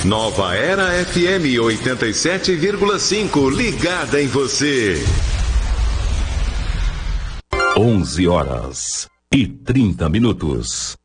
Nova Era FM 87,5, ligada em você. 11h30.